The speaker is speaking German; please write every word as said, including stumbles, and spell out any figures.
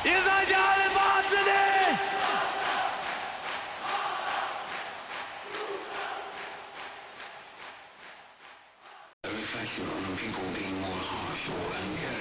Ihr seid ja alle wahnsinnig! A reflection on people being more harsh or uncaring.